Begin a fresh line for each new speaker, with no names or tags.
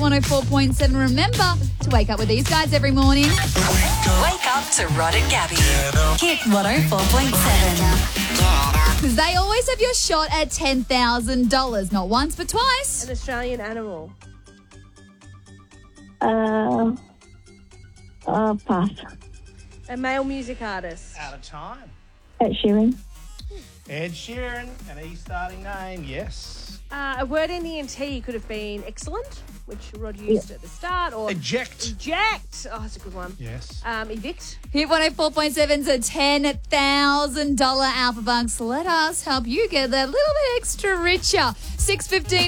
104.7. Remember to wake up with these guys every morning.
Wake up to Rod and Gabby. Hit 104.7.
Because they always have your shot at $10,000. Not once, but twice.
An Australian animal.
Pass.
A male music artist.
Out of time.
Ed Sheeran.
Ed Sheeran, an E starting name, yes.
A word ending in T could have been excellent, which Rod used at the start, or
Eject.
eject. Oh, that's a good one.
Yes.
Evict.
Hit 104.7's a $10,000 Alpha Bucks. Let us help you get that little bit extra richer. 6:15